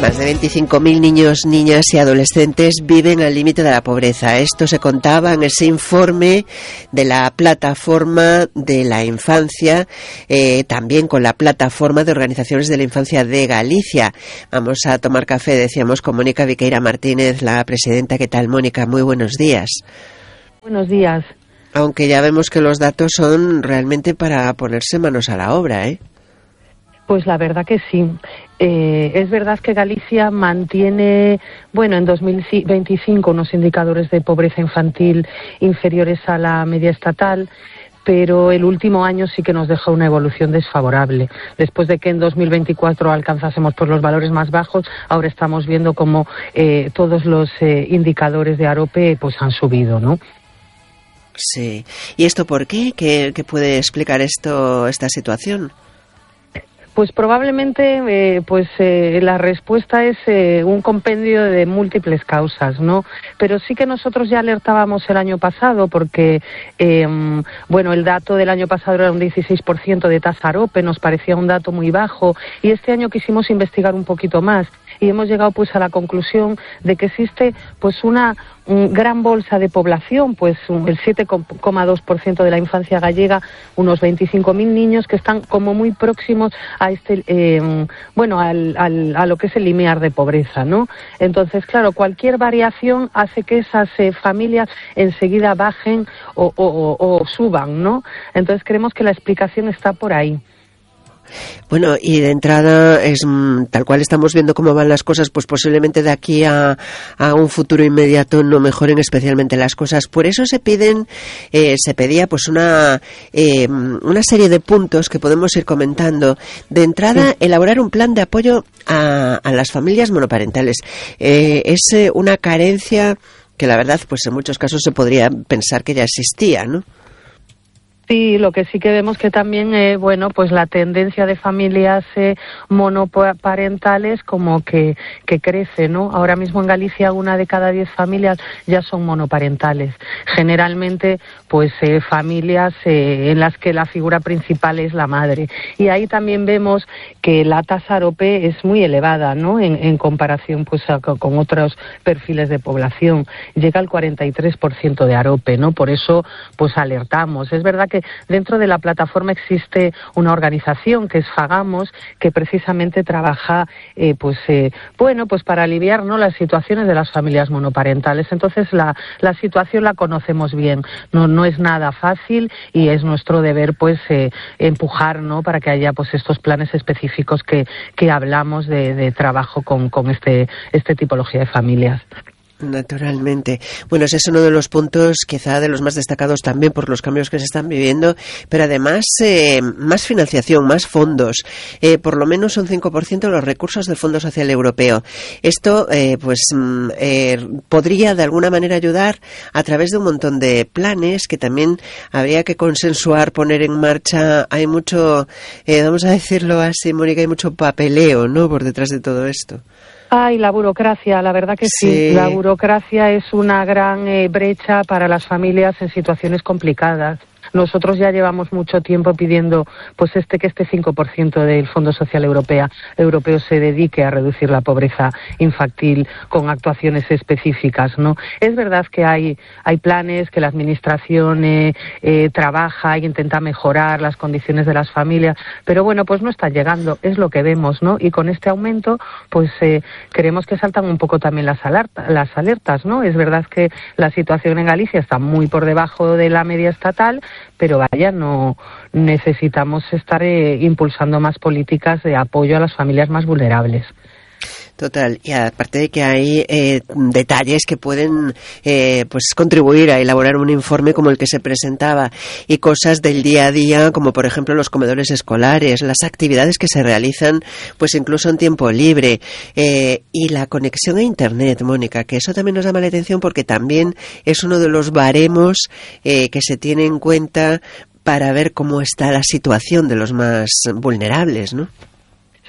Más de 25.000 niños, niñas y adolescentes viven al límite de la pobreza. Esto se contaba en ese informe de la Plataforma de la Infancia, también con la Plataforma de Organizaciones de la Infancia de Galicia. Vamos a tomar café, decíamos, con Mónica Viqueira Martínez, la presidenta. ¿Qué tal, Mónica? Muy buenos días. Buenos días. Aunque ya vemos que los datos son realmente para ponerse manos a la obra, ¿eh? Pues la verdad que sí. Es verdad que Galicia mantiene, en 2025 unos indicadores de pobreza infantil inferiores a la media estatal, pero el último año sí que nos deja una evolución desfavorable. Después de que en 2024 alcanzásemos los valores más bajos, ahora estamos viendo como todos los indicadores de AROPE han subido, ¿no? Sí. ¿Y esto por qué? ¿Qué puede explicar esta situación? Pues probablemente la respuesta es un compendio de múltiples causas, ¿no? Pero sí que nosotros ya alertábamos el año pasado porque, el dato del año pasado era un 16% de tasa AROPE, nos parecía un dato muy bajo, y este año quisimos investigar un poquito más y hemos llegado a la conclusión de que existe una gran bolsa de población, el 7,2% de la infancia gallega, unos 25.000 niños que están como muy próximos a a lo que es el limiar de pobreza, ¿no? Entonces, claro, cualquier variación hace que esas familias enseguida bajen o suban, ¿no? Entonces creemos que la explicación está por ahí. Bueno, y de entrada es tal cual estamos viendo cómo van las cosas, pues posiblemente de aquí a un futuro inmediato no mejoren especialmente las cosas. Por eso se pedía una serie de puntos que podemos ir comentando. De entrada, elaborar un plan de apoyo a las familias monoparentales. Es una carencia que la verdad, en muchos casos se podría pensar que ya existía, ¿no? Sí, lo que sí que vemos que también, la tendencia de familias monoparentales como que crece, ¿no? Ahora mismo en Galicia 1 de cada 10 familias ya son monoparentales. Generalmente, familias en las que la figura principal es la madre. Y ahí también vemos que la tasa AROPE es muy elevada, ¿no? En comparación, con otros perfiles de población. Llega al 43% de AROPE, ¿no? Por eso, alertamos. Es verdad que dentro de la plataforma existe una organización que es Fagamos, que precisamente trabaja para aliviar, ¿no?, las situaciones de las familias monoparentales. Entonces la situación la conocemos bien. No es nada fácil y es nuestro deber empujar, ¿no?, para que haya estos planes específicos que hablamos de trabajo con este tipología de familias. Naturalmente. Bueno, ese es uno de los puntos, quizá de los más destacados también por los cambios que se están viviendo, pero además más financiación, más fondos, por lo menos un 5% de los recursos del Fondo Social Europeo. Esto, podría de alguna manera ayudar a través de un montón de planes que también habría que consensuar, poner en marcha. Hay mucho, vamos a decirlo así, Mónica, hay mucho papeleo, ¿no?, por detrás de todo esto. Ay, la burocracia, la verdad que sí. La burocracia es una gran brecha para las familias en situaciones complicadas. Nosotros ya llevamos mucho tiempo pidiendo que este 5% del Fondo Social Europeo se dedique a reducir la pobreza infantil con actuaciones específicas, ¿no? Es verdad que hay planes que la Administración trabaja e intenta mejorar las condiciones de las familias, pero no están llegando, es lo que vemos, ¿no? Y con este aumento, creemos que saltan un poco también las alertas, ¿no? Es verdad que la situación en Galicia está muy por debajo de la media estatal, pero no necesitamos estar impulsando más políticas de apoyo a las familias más vulnerables. Total, y aparte de que hay detalles que pueden contribuir a elaborar un informe como el que se presentaba, y cosas del día a día, como por ejemplo los comedores escolares, las actividades que se realizan incluso en tiempo libre, y la conexión a Internet, Mónica, que eso también nos llama la atención porque también es uno de los baremos que se tiene en cuenta para ver cómo está la situación de los más vulnerables, ¿no?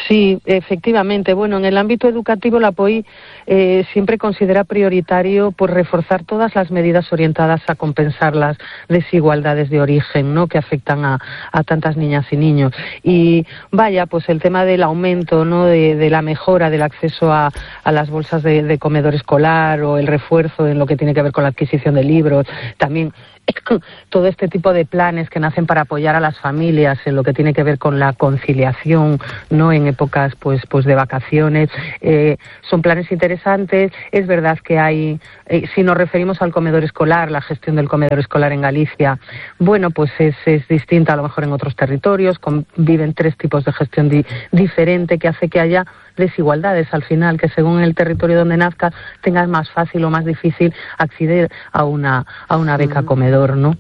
Sí, efectivamente. Bueno, en el ámbito educativo la POI siempre considera prioritario pues reforzar todas las medidas orientadas a compensar las desigualdades de origen, ¿no?, que afectan a tantas niñas y niños. Y vaya, pues el tema del aumento, ¿no?, de la mejora del acceso a las bolsas de comedor escolar, o el refuerzo en lo que tiene que ver con la adquisición de libros, también todo este tipo de planes que nacen para apoyar a las familias en lo que tiene que ver con la conciliación, no en épocas pues de vacaciones, son planes interesantes. Es verdad que hay, si nos referimos al comedor escolar, la gestión del comedor escolar en Galicia, bueno, pues es distinta a lo mejor en otros territorios, conviven tres tipos de gestión diferente, que hace que haya desigualdades al final, que según el territorio donde nazcas tengas más fácil o más difícil acceder a una beca comedor, ¿no?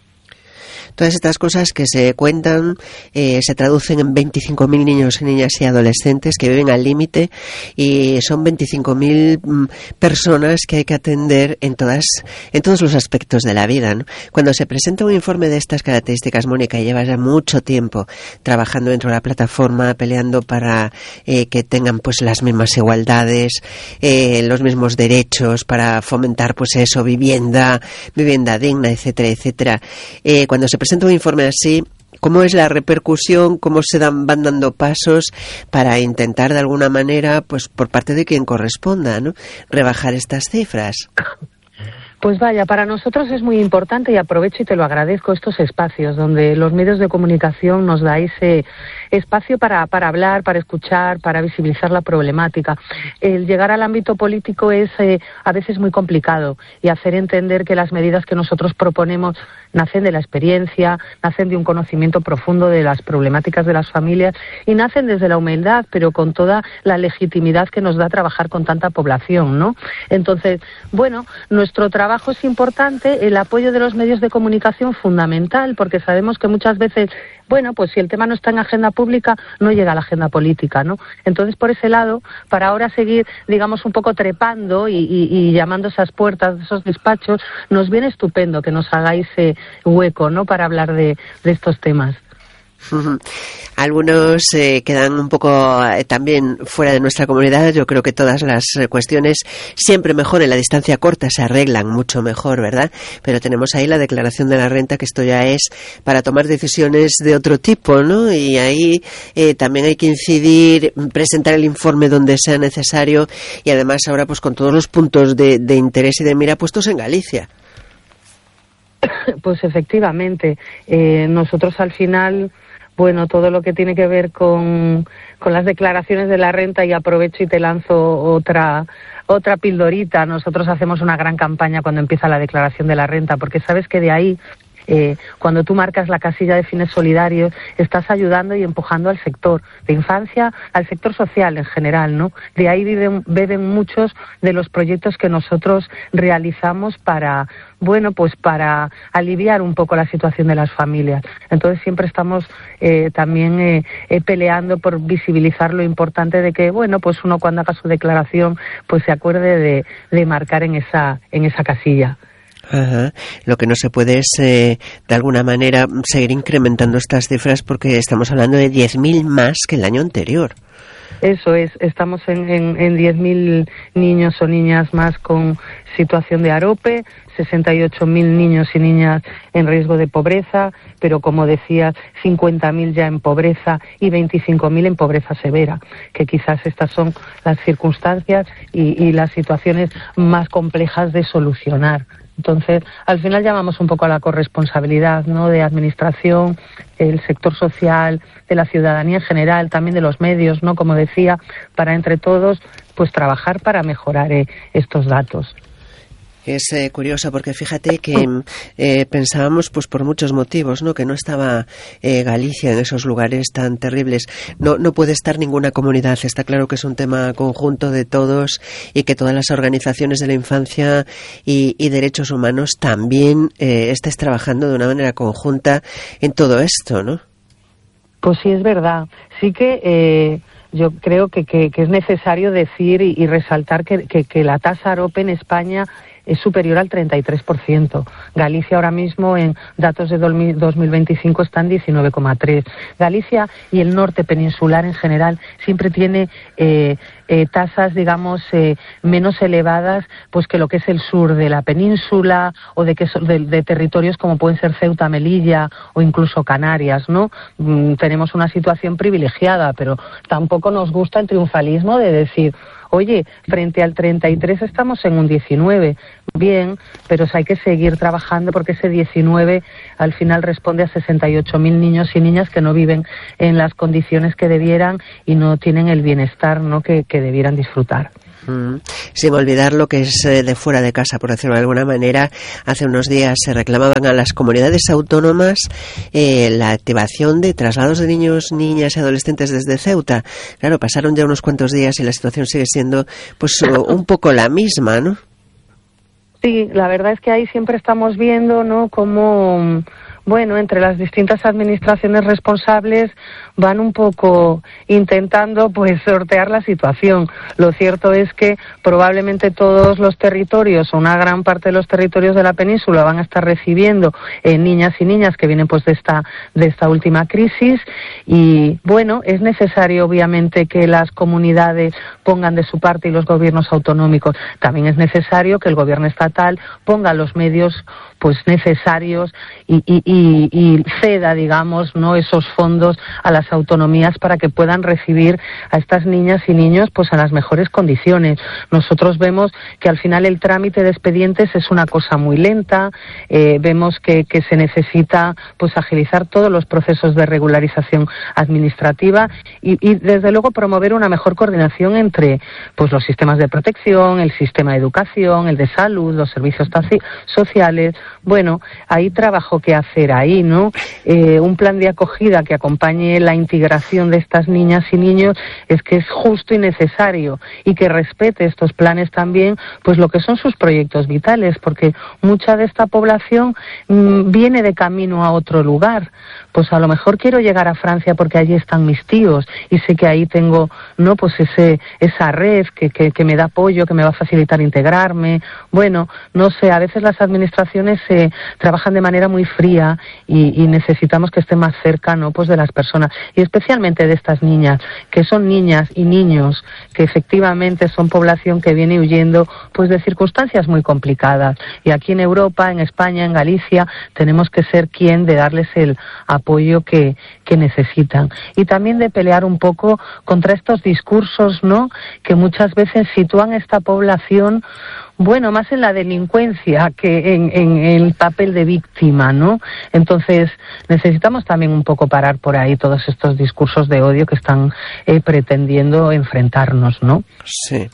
Todas estas cosas que se cuentan se traducen en 25.000 niños y niñas y adolescentes que viven al límite, y son 25.000 personas que hay que atender en todos los aspectos de la vida, ¿no? Cuando se presenta un informe de estas características, Mónica, y llevas ya mucho tiempo trabajando dentro de la plataforma, peleando para que tengan pues las mismas igualdades, los mismos derechos, para fomentar pues eso, vivienda digna, etcétera, etcétera. Cuando se presenta un informe así, ¿cómo es la repercusión? ¿Cómo van dando pasos para intentar de alguna manera, pues por parte de quien corresponda, ¿no?, rebajar estas cifras? Pues vaya, para nosotros es muy importante, y aprovecho y te lo agradezco, estos espacios donde los medios de comunicación nos dais espacio para hablar, para escuchar, para visibilizar la problemática. El llegar al ámbito político es a veces muy complicado, y hacer entender que las medidas que nosotros proponemos nacen de la experiencia, nacen de un conocimiento profundo de las problemáticas de las familias, y nacen desde la humildad, pero con toda la legitimidad que nos da trabajar con tanta población, ¿no? Entonces, bueno, nuestro trabajo es importante, el apoyo de los medios de comunicación fundamental, porque sabemos que muchas veces, bueno, pues si el tema no está en agenda pública, no llega a la agenda política, ¿no? Entonces, por ese lado, para ahora seguir, digamos, un poco trepando y llamando esas puertas, esos despachos, nos viene estupendo que nos hagáis hueco, ¿no?, para hablar de estos temas. Algunos quedan un poco también fuera de nuestra comunidad. Yo creo que todas las cuestiones siempre mejor en la distancia corta se arreglan mucho mejor, ¿verdad? Pero tenemos ahí la declaración de la renta, que esto ya es para tomar decisiones de otro tipo, ¿no? Y ahí también hay que incidir, presentar el informe donde sea necesario, y además ahora pues con todos los puntos de interés y de mira puestos en Galicia. Pues efectivamente, nosotros al final, bueno, todo lo que tiene que ver con las declaraciones de la renta, y aprovecho y te lanzo otra pildorita. Nosotros hacemos una gran campaña cuando empieza la declaración de la renta, porque sabes que de ahí, cuando tú marcas la casilla de fines solidarios, estás ayudando y empujando al sector de infancia, al sector social en general, ¿no? De ahí beben muchos de los proyectos que nosotros realizamos para, bueno, pues para aliviar un poco la situación de las familias. Entonces siempre estamos también peleando por visibilizar lo importante de que, bueno, pues uno cuando haga su declaración pues se acuerde de marcar en esa casilla. Ajá. Lo que no se puede es, de alguna manera, seguir incrementando estas cifras, porque estamos hablando de 10.000 más que el año anterior. Eso es, estamos en 10.000 niños o niñas más con situación de AROPE, 68.000 niños y niñas en riesgo de pobreza, pero como decías, 50.000 ya en pobreza y 25.000 en pobreza severa, que quizás estas son las circunstancias y las situaciones más complejas de solucionar. Entonces, al final llamamos un poco a la corresponsabilidad, ¿no?, de administración, el sector social, de la ciudadanía en general, también de los medios, ¿no?, como decía, para entre todos pues trabajar para mejorar estos datos. Es curioso, porque fíjate que pensábamos, pues por muchos motivos, ¿no?, que no estaba Galicia en esos lugares tan terribles. No puede estar ninguna comunidad. Está claro que es un tema conjunto de todos, y que todas las organizaciones de la infancia y derechos humanos también estés trabajando de una manera conjunta en todo esto, ¿no? Pues sí, es verdad. Sí que yo creo que es necesario decir y resaltar que la tasa AROPE en España es superior al 33%. Galicia ahora mismo en datos de 2025 están 19,3%. Galicia y el norte peninsular en general siempre tiene tasas, digamos, menos elevadas pues que lo que es el sur de la península o de territorios como pueden ser Ceuta, Melilla o incluso Canarias, ¿no? Tenemos una situación privilegiada, pero tampoco nos gusta el triunfalismo de decir, oye, frente al 33 estamos en un 19. Bien, pero hay que seguir trabajando porque ese 19 al final responde a 68.000 niños y niñas que no viven en las condiciones que debieran y no tienen el bienestar, ¿no?, que debieran disfrutar. Sin olvidar lo que es de fuera de casa, por decirlo de alguna manera. Hace unos días se reclamaban a las comunidades autónomas la activación de traslados de niños, niñas y adolescentes desde Ceuta. Claro, pasaron ya unos cuantos días y la situación sigue siendo pues un poco la misma, ¿no? Sí, la verdad es que ahí siempre estamos viendo, ¿no?, cómo, bueno, entre las distintas administraciones responsables van un poco intentando pues sortear la situación. Lo cierto es que probablemente todos los territorios o una gran parte de los territorios de la península van a estar recibiendo niñas y niñas que vienen pues de esta última crisis y bueno, es necesario obviamente que las comunidades pongan de su parte y los gobiernos autonómicos. También es necesario que el gobierno estatal ponga los medios pues necesarios y ceda, digamos, no esos fondos a las autonomías para que puedan recibir a estas niñas y niños pues en las mejores condiciones. Nosotros vemos que al final el trámite de expedientes es una cosa muy lenta, vemos que se necesita pues agilizar todos los procesos de regularización administrativa y desde luego promover una mejor coordinación entre pues los sistemas de protección, el sistema de educación, el de salud, los servicios sociales. Bueno, hay trabajo que hacer ahí, ¿no? Un plan de acogida que acompañe la integración de estas niñas y niños es que es justo y necesario y que respete estos planes también, pues lo que son sus proyectos vitales, porque mucha de esta población viene de camino a otro lugar. Pues a lo mejor quiero llegar a Francia porque allí están mis tíos y sé que ahí tengo, ¿no?, pues esa red que me da apoyo, que me va a facilitar integrarme. Bueno, no sé, a veces las administraciones trabajan de manera muy fría y necesitamos que estén más cerca, ¿no?, pues de las personas y especialmente de estas niñas, que son niñas y niños que efectivamente son población que viene huyendo pues de circunstancias muy complicadas y aquí en Europa, en España, en Galicia tenemos que ser quien de darles el apoyo que necesitan y también de pelear un poco contra estos discursos, ¿no?, que muchas veces sitúan esta población bueno, más en la delincuencia que en el papel de víctima, ¿no? Entonces, necesitamos también un poco parar por ahí todos estos discursos de odio que están pretendiendo enfrentarnos, ¿no? Sí.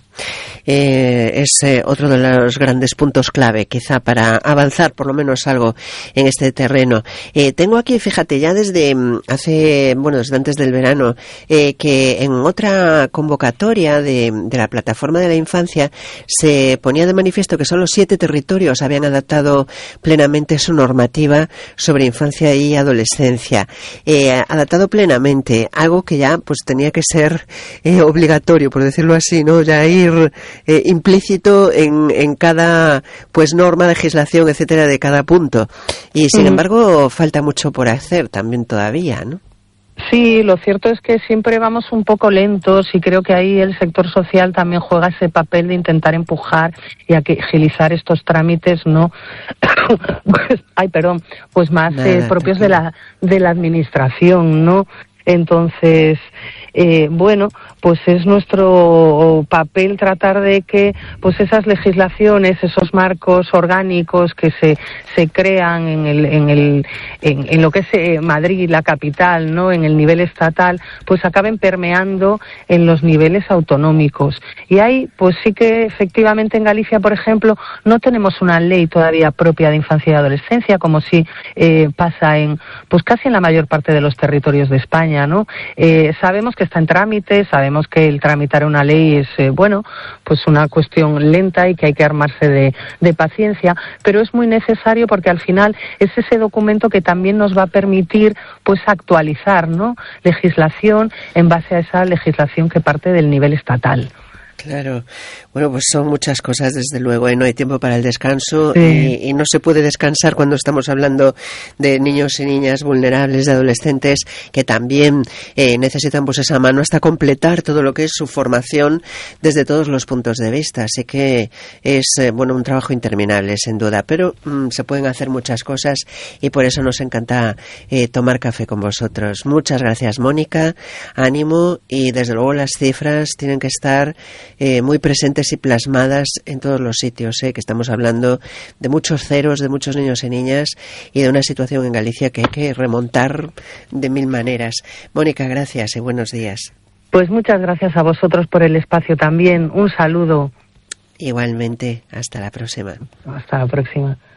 Es otro de los grandes puntos clave, quizá, para avanzar por lo menos algo en este terreno. Tengo aquí, fíjate, ya desde desde antes del verano, que en otra convocatoria de la Plataforma de la Infancia se ponía de manifiesto que solo 7 territorios habían adaptado plenamente su normativa sobre infancia y adolescencia. Adaptado plenamente, algo que ya pues tenía que ser obligatorio, por decirlo así, ¿no? Ya ir implícito en cada pues norma, legislación, etcétera, de cada punto. Y sin embargo, falta mucho por hacer también todavía, ¿no? Sí, lo cierto es que siempre vamos un poco lentos y creo que ahí el sector social también juega ese papel de intentar empujar y agilizar estos trámites, ¿no? Pues más propios de la administración, ¿no? Entonces, pues es nuestro papel tratar de que pues esas legislaciones, esos marcos orgánicos que se crean en lo que es Madrid, la capital, ¿no?, en el nivel estatal, pues acaben permeando en los niveles autonómicos. Y ahí, pues sí que efectivamente en Galicia, por ejemplo, no tenemos una ley todavía propia de infancia y adolescencia, como sí pasa pues casi en la mayor parte de los territorios de España, ¿no? Sabemos que está en trámite, sabemos que el tramitar una ley es, pues una cuestión lenta y que hay que armarse de paciencia, pero es muy necesario porque al final es ese documento que también nos va a permitir, pues, actualizar, ¿no?, legislación en base a esa legislación que parte del nivel estatal. Claro. Bueno, pues son muchas cosas, desde luego, ¿eh? No hay tiempo para el descanso, y no se puede descansar cuando estamos hablando de niños y niñas vulnerables, de adolescentes que también necesitan pues esa mano hasta completar todo lo que es su formación desde todos los puntos de vista. Así que es bueno, un trabajo interminable, sin duda, pero se pueden hacer muchas cosas y por eso nos encanta tomar café con vosotros. Muchas gracias, Mónica. Ánimo, y desde luego las cifras tienen que estar muy presentes y plasmadas en todos los sitios, que estamos hablando de muchos ceros, de muchos niños y niñas, y de una situación en Galicia que hay que remontar de mil maneras. Mónica, gracias y buenos días. Pues muchas gracias a vosotros por el espacio también. Un saludo. Igualmente, hasta la próxima. Hasta la próxima.